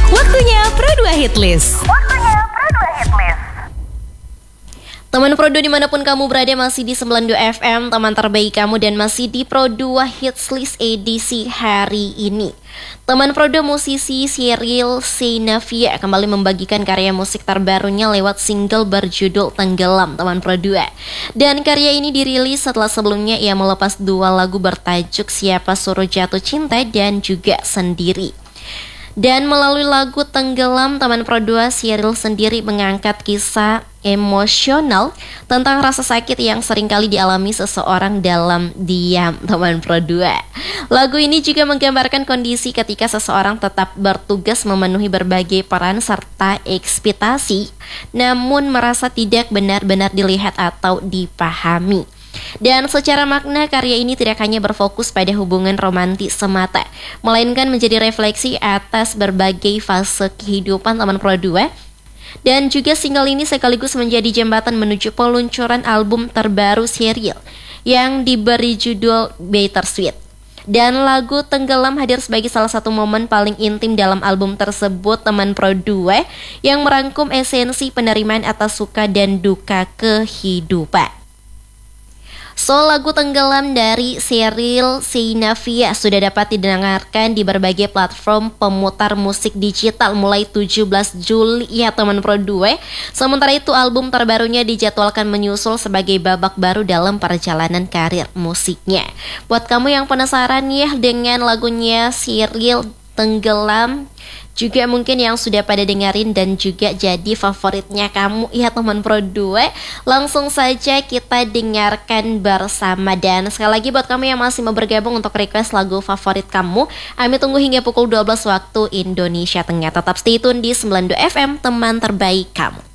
Waktunya Pro 2 Hitlist. Teman Pro 2 dimanapun kamu berada, masih di 92 FM, teman terbaik kamu, dan masih di Pro 2 Hits List edisi hari ini. Teman Pro 2, musisi Sheryl Sheinafia kembali membagikan karya musik terbarunya lewat single berjudul Tenggelam, teman Pro 2. Dan karya ini dirilis setelah sebelumnya ia melepas 2 lagu bertajuk Siapa Suruh Jatuh Cinta dan juga Sendiri. Dan melalui lagu Tenggelam, teman Pro 2, Sheryl sendiri mengangkat kisah emosional tentang rasa sakit yang seringkali dialami seseorang dalam diam, teman Pro 2. Lagu ini juga menggambarkan kondisi ketika seseorang tetap bertugas memenuhi berbagai peran serta ekspektasi, namun merasa tidak benar-benar dilihat atau dipahami. Dan secara makna, karya ini tidak hanya berfokus pada hubungan romantis semata, melainkan menjadi refleksi atas berbagai fase kehidupan teman Pro 2. Dan juga single ini sekaligus menjadi jembatan menuju peluncuran album terbaru Sheryl yang diberi judul Bittersweet. Dan lagu Tenggelam hadir sebagai salah satu momen paling intim dalam album tersebut, teman Pro 2, yang merangkum esensi penerimaan atas suka dan duka kehidupan. So, lagu Tenggelam dari Sheryl Sheinafia sudah dapat didengarkan di berbagai platform pemutar musik digital mulai 17 Juli ya teman Pro 2. Sementara itu album terbarunya dijadwalkan menyusul sebagai babak baru dalam perjalanan karir musiknya. Buat kamu yang penasaran ya dengan lagunya Sheryl Tenggelam, juga mungkin yang sudah pada dengerin dan juga jadi favoritnya kamu ya teman Pro 2, langsung saja kita dengarkan bersama. Dan sekali lagi buat kamu yang masih mau bergabung untuk request lagu favorit kamu, kami tunggu hingga pukul 12 waktu Indonesia Tengah. Tetap stay tune di 92 FM, teman terbaik kamu.